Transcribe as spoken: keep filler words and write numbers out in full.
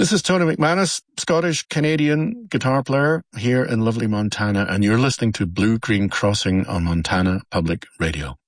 This is Tony McManus, Scottish-Canadian guitar player here in lovely Montana, and you're listening to Blue Green Crossing on Montana Public Radio.